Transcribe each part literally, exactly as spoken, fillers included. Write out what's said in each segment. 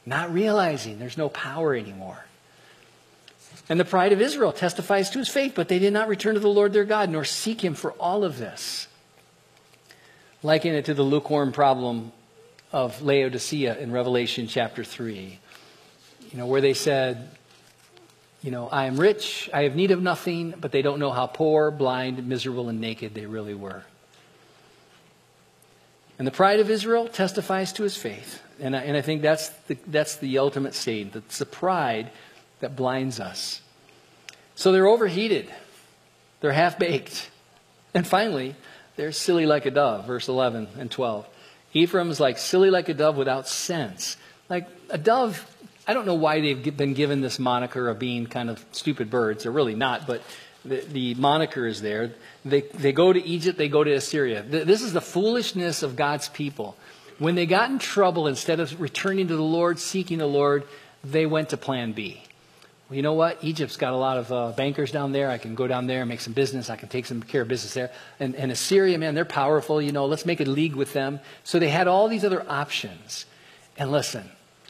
not realizing there's no power anymore. And the pride of Israel testifies to his faith, but they did not return to the Lord their God, nor seek him for all of this. Liken it to the lukewarm problem of Laodicea in Revelation chapter three. You know, where they said, you know, I am rich, I have need of nothing, but they don't know how poor, blind, miserable, and naked they really were. And the pride of Israel testifies to his faith. And I, and I think that's the, that's the ultimate statement. It's the pride that blinds us. So they're overheated. They're half-baked. And finally, they're silly like a dove, verse eleven and twelve. Ephraim's like silly like a dove without sense. Like a dove, I don't know why they've been given this moniker of being kind of stupid birds. They're really not, but the, the moniker is there. They, they go to Egypt, they go to Assyria. This is the foolishness of God's people. When they got in trouble, instead of returning to the Lord, seeking the Lord, they went to plan B. Well, you know what? Egypt's got a lot of uh, bankers down there. I can go down there and make some business. I can take some care of business there. And, and Assyria, man, they're powerful. You know, let's make a league with them. So they had all these other options. And listen,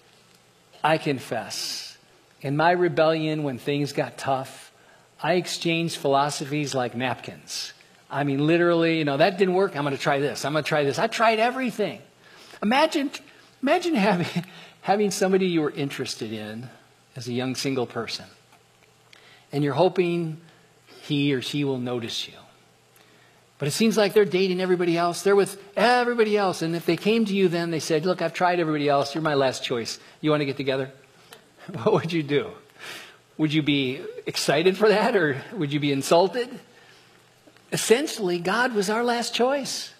I confess, in my rebellion when things got tough, I exchanged philosophies like napkins. I mean, literally, you know, that didn't work. I'm going to try this. I'm going to try this. I tried everything. Imagine, imagine having, having somebody you were interested in as a young single person, and you're hoping he or she will notice you. But it seems like they're dating everybody else. They're with everybody else. And if they came to you then, they said, look, I've tried everybody else. You're my last choice. You want to get together? What would you do? Would you be excited for that, or would you be insulted? Essentially, God was our last choice.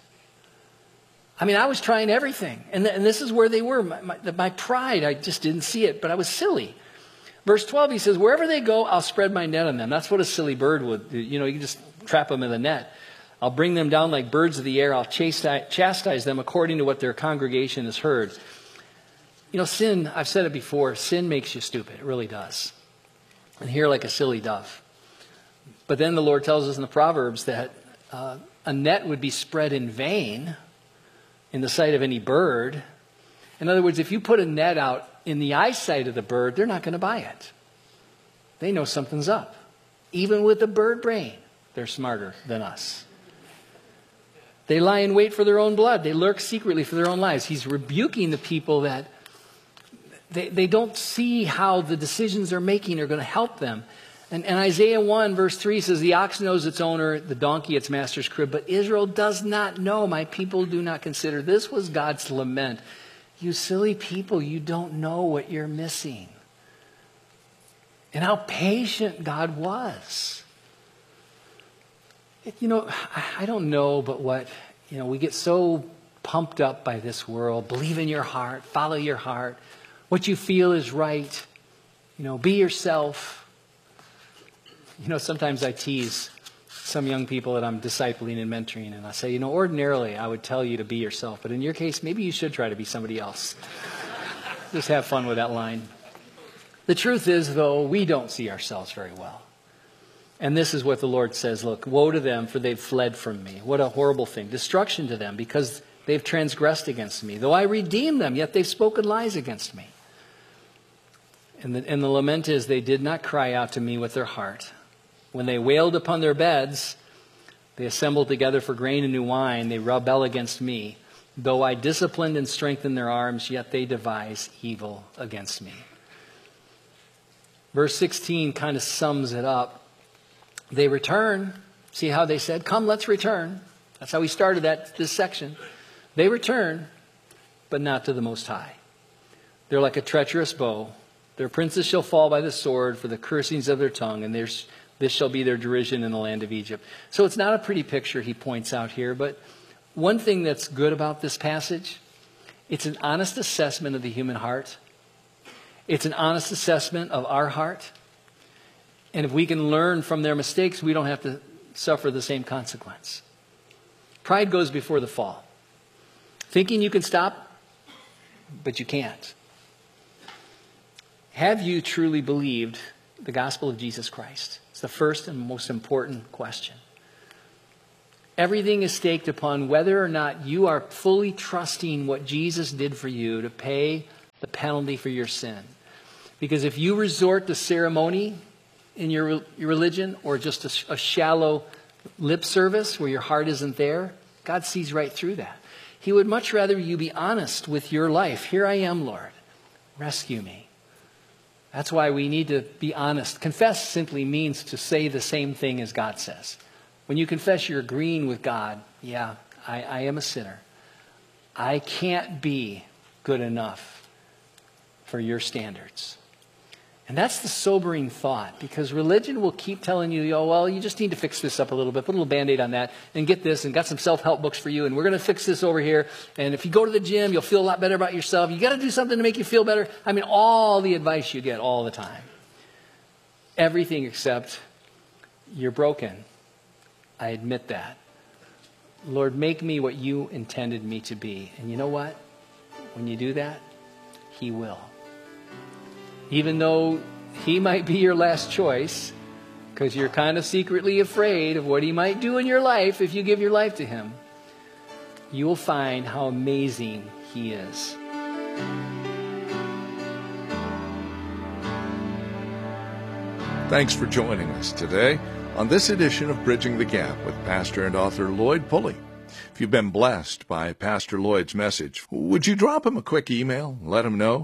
I mean, I was trying everything. And, th- and this is where they were. My, my, my pride, I just didn't see it, but I was silly. Verse twelve, he says, wherever they go, I'll spread my net on them. That's what a silly bird would do. You know, you can just trap them in the net. I'll bring them down like birds of the air. I'll chastise, chastise them according to what their congregation has heard. You know, sin, I've said it before, sin makes you stupid. It really does. And here like a silly dove. But then the Lord tells us in the Proverbs that uh, a net would be spread in vain in the sight of any bird. In other words, if you put a net out in the eyesight of the bird, they're not going to buy it. They know something's up. Even with the bird brain, they're smarter than us. They lie in wait for their own blood. They lurk secretly for their own lives. He's rebuking the people that they, they don't see how the decisions they're making are going to help them. And, and Isaiah one verse three says, the ox knows its owner, the donkey its master's crib, but Israel does not know. My people do not consider. This was God's lament. You silly people, you don't know what you're missing. And how patient God was. It, you know, I don't know, but what, you know, we get so pumped up by this world. Believe in your heart, follow your heart. What you feel is right. You know, be yourself. You know, sometimes I tease some young people that I'm discipling and mentoring, and I say, you know, ordinarily I would tell you to be yourself, but in your case, maybe you should try to be somebody else. Just have fun with that line. The truth is, though, we don't see ourselves very well. And this is what the Lord says, look, woe to them, for they've fled from me. What a horrible thing. Destruction to them, because they've transgressed against me. Though I redeemed them, yet they've spoken lies against me. And the, and the lament is, they did not cry out to me with their heart. When they wailed upon their beds, they assembled together for grain and new wine. They rebel against me. Though I disciplined and strengthened their arms, yet they devise evil against me. Verse sixteen kind of sums it up. They return. See how they said, come, let's return. That's how we started that this section. They return, but not to the Most High. They're like a treacherous bow. Their princes shall fall by the sword for the cursings of their tongue, and there's this shall be their derision in the land of Egypt. So it's not a pretty picture he points out here, but one thing that's good about this passage, it's an honest assessment of the human heart. It's an honest assessment of our heart. And if we can learn from their mistakes, we don't have to suffer the same consequence. Pride goes before the fall. Thinking you can stop, but you can't. Have you truly believed the gospel of Jesus Christ? It's the first and most important question. Everything is staked upon whether or not you are fully trusting what Jesus did for you to pay the penalty for your sin. Because if you resort to ceremony in your, your religion, or just a, a shallow lip service where your heart isn't there, God sees right through that. He would much rather you be honest with your life. Here I am, Lord. Rescue me. That's why we need to be honest. Confess simply means to say the same thing as God says. When you confess, you're agreeing with God. Yeah, I, I am a sinner. I can't be good enough for your standards. And that's the sobering thought, because religion will keep telling you, oh, well, you just need to fix this up a little bit, put a little Band-Aid on that, and get this, and got some self-help books for you, and we're going to fix this over here, and if you go to the gym, you'll feel a lot better about yourself. You got to do something to make you feel better. I mean, all the advice you get all the time. Everything except you're broken. I admit that. Lord, make me what you intended me to be. And you know what? When you do that, He will. Even though He might be your last choice, because you're kind of secretly afraid of what He might do in your life if you give your life to Him, you will find how amazing He is. Thanks for joining us today on this edition of Bridging the Gap with pastor and author Lloyd Pulley. If you've been blessed by Pastor Lloyd's message, would you drop him a quick email and let him know?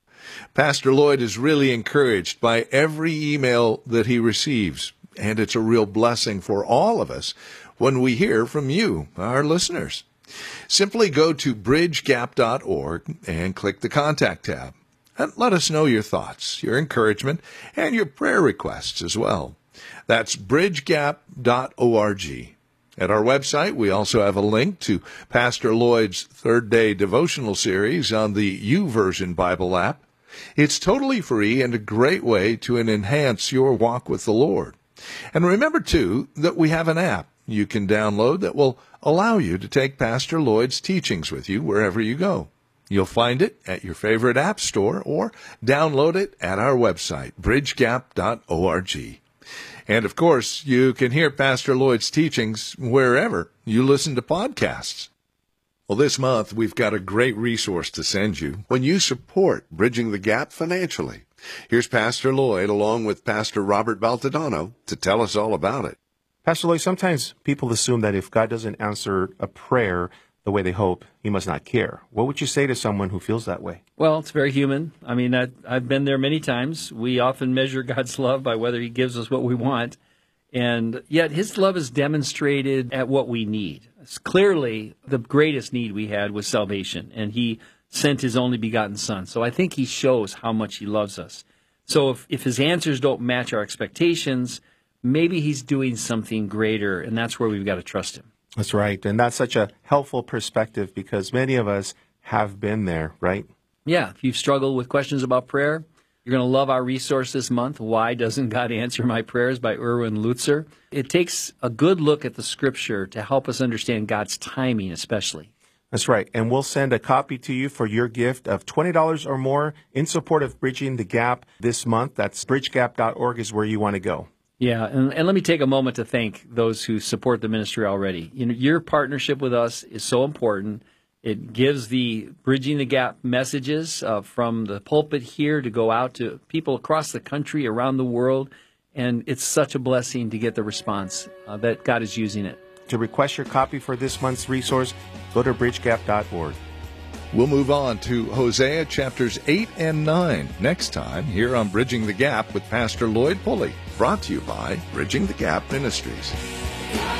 Pastor Lloyd is really encouraged by every email that he receives, and it's a real blessing for all of us when we hear from you, our listeners. Simply go to bridge gap dot org and click the Contact tab, and let us know your thoughts, your encouragement, and your prayer requests as well. That's bridge gap dot org. At our website, we also have a link to Pastor Lloyd's Third Day Devotional Series on the YouVersion Bible app. It's totally free and a great way to enhance your walk with the Lord. And remember, too, that we have an app you can download that will allow you to take Pastor Lloyd's teachings with you wherever you go. You'll find it at your favorite app store or download it at our website, bridge gap dot org. And, of course, you can hear Pastor Lloyd's teachings wherever you listen to podcasts. Well, this month, we've got a great resource to send you when you support Bridging the Gap financially. Here's Pastor Lloyd along with Pastor Robert Baltodano to tell us all about it. Pastor Lloyd, sometimes people assume that if God doesn't answer a prayer the way they hope, He must not care. What would you say to someone who feels that way? Well, it's very human. I mean, I, I've been there many times. We often measure God's love by whether He gives us what we want. And yet His love is demonstrated at what we need. It's clearly, the greatest need we had was salvation, and He sent His only begotten Son. So I think He shows how much He loves us. So if, if His answers don't match our expectations, maybe He's doing something greater, and that's where we've got to trust Him. That's right. And that's such a helpful perspective because many of us have been there, right? Yeah. If you've struggled with questions about prayer, you're going to love our resource this month, Why Doesn't God Answer My Prayers by Erwin Lutzer. It takes a good look at the Scripture to help us understand God's timing especially. That's right. And we'll send a copy to you for your gift of twenty dollars or more in support of Bridging the Gap this month. That's bridge gap dot org is where you want to go. Yeah, and, and let me take a moment to thank those who support the ministry already. You know, your partnership with us is so important. It gives the Bridging the Gap messages uh, from the pulpit here to go out to people across the country, around the world, and it's such a blessing to get the response uh, that God is using it. To request your copy for this month's resource, go to bridge gap dot org. We'll move on to Hosea chapters eight and nine next time here on Bridging the Gap with Pastor Lloyd Pulley, brought to you by Bridging the Gap Ministries.